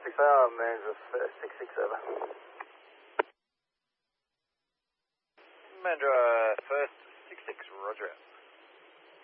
6 hour, Mandra first, 66 over. Mandra first, 66, roger.